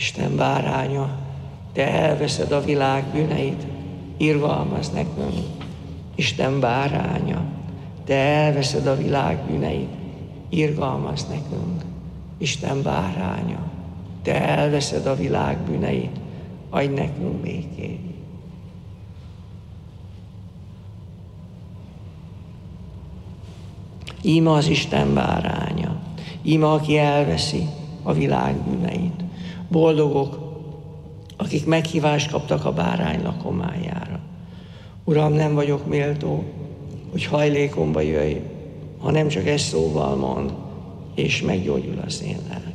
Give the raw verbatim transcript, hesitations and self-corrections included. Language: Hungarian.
Isten báránya, te elveszed a világ bűneit, irgalmazz nekünk. Isten báránya, te elveszed a világ bűneit, irgalmazz nekünk. Isten báránya, te elveszed a világ bűneit, adj nekünk békét. Íme az Isten báránya, íme aki elveszi a világ bűneit. Boldogok, akik meghívást kaptak a bárány lakomájára. Uram, nem vagyok méltó, hogy hajlékomba jöjj, hanem csak egy szóval mond, és meggyógyul az én lelkem.